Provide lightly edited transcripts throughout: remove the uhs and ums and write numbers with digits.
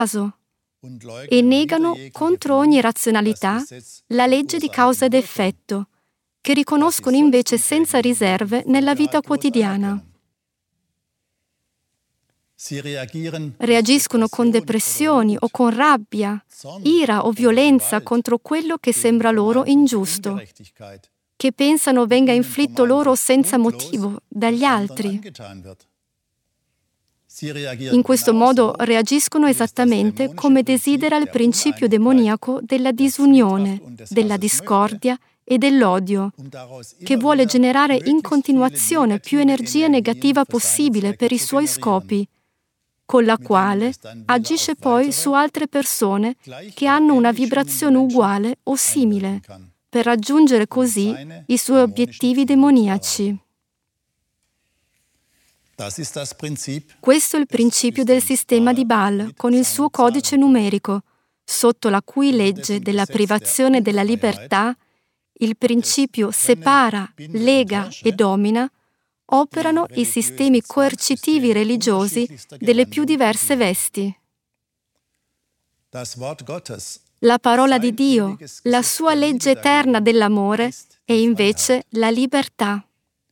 caso e negano contro ogni razionalità la legge di causa ed effetto, che riconoscono invece senza riserve nella vita quotidiana. Reagiscono con depressioni o con rabbia, ira o violenza contro quello che sembra loro ingiusto, che pensano venga inflitto loro senza motivo dagli altri. In questo modo reagiscono esattamente come desidera il principio demoniaco della disunione, della discordia e dell'odio, che vuole generare in continuazione più energia negativa possibile per i suoi scopi, con la quale agisce poi su altre persone che hanno una vibrazione uguale o simile, per raggiungere così i suoi obiettivi demoniaci. Questo è il principio del sistema di Baal, con il suo codice numerico, sotto la cui legge della privazione della libertà, il principio separa, lega e domina, operano i sistemi coercitivi religiosi delle più diverse vesti. La parola di Dio, la sua legge eterna dell'amore, è invece la libertà.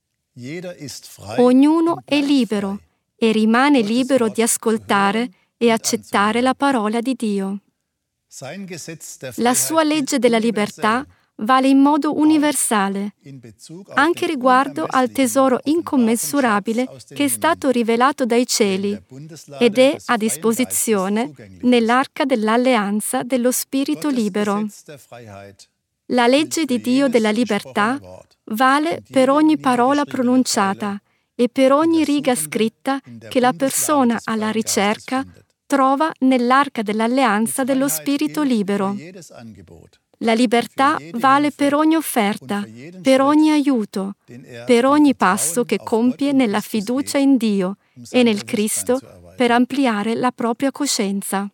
Ognuno è libero e rimane libero di ascoltare e accettare la parola di Dio. La sua legge della libertà vale in modo universale, anche riguardo al tesoro incommensurabile che è stato rivelato dai cieli ed è a disposizione nell'arca dell'alleanza dello Spirito libero. La legge di Dio della libertà vale per ogni parola pronunciata e per ogni riga scritta che la persona alla ricerca trova nell'arca dell'alleanza dello Spirito libero. La libertà vale per ogni offerta, per ogni aiuto, per ogni passo che compie nella fiducia in Dio e nel Cristo per ampliare la propria coscienza.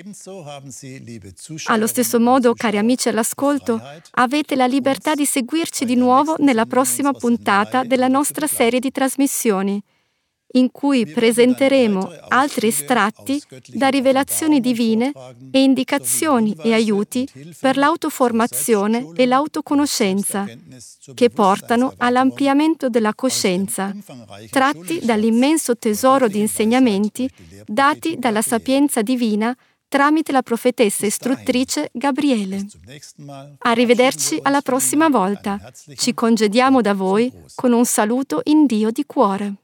Allo stesso modo, cari amici all'ascolto, avete la libertà di seguirci di nuovo nella prossima puntata della nostra serie di trasmissioni, in cui presenteremo altri estratti da rivelazioni divine e indicazioni e aiuti per l'autoformazione e l'autoconoscenza, che portano all'ampliamento della coscienza, tratti dall'immenso tesoro di insegnamenti dati dalla sapienza divina tramite la profetessa istruttrice Gabriele. Arrivederci alla prossima volta. Ci congediamo da voi con un saluto in Dio di cuore.